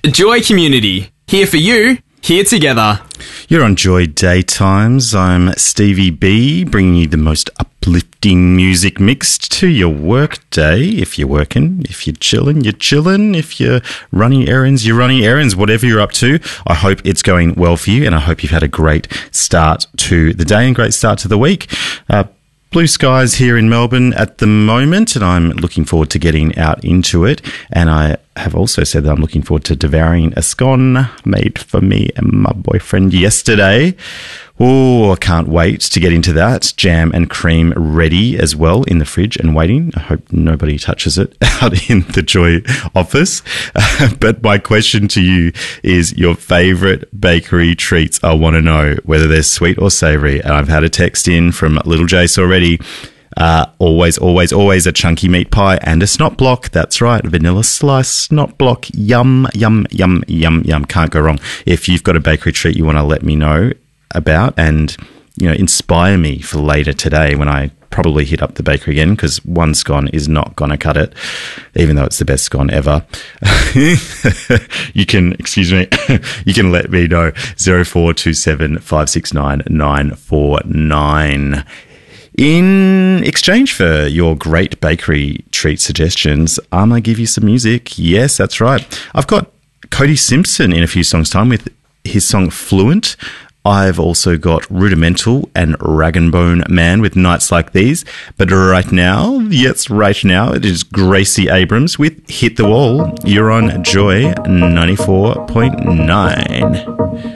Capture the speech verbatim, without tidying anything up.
Joy community, here for you, here together. You're on Joy Daytimes. I'm Stevie B, bringing you the most uplifting music mixed to your work day. If you're working, if you're chilling, you're chilling. If you're running errands, you're running errands. Whatever you're up to, I hope it's going well for you, and I hope you've had a great start to the day and great start to the week. Uh, Blue skies here in Melbourne at the moment, and I'm looking forward to getting out into it. And I have also said that I'm looking forward to devouring a scone made for me and my boyfriend yesterday. Oh, I can't wait to get into that. Jam and cream ready as well in the fridge and waiting. I hope nobody touches it out in the Joy office. Uh, but my question to you is your favourite bakery treats. I want to know whether they're sweet or savoury. And I've had a text in from Little Jace already. Uh, always, always, always a chunky meat pie and a snot block. That's right. Vanilla slice snot block. Yum, yum, yum, yum, yum. Can't go wrong. If you've got a bakery treat you want to let me know about and, you know, inspire me for later today when I probably hit up the bakery again, because one scone is not going to cut it, even though it's the best scone ever. You can, excuse me, you can let me know. zero four two seven five six nine nine four nine. In exchange for your great bakery treat suggestions, I'm going to give you some music. Yes, that's right. I've got Cody Simpson in a few songs' time with his song Fluent. I've also got Rudimental and Rag and Bone Man with Nights Like These. But right now, yes, right now, it is Gracie Abrams with Hit the Wall. You're on Joy ninety-four point nine.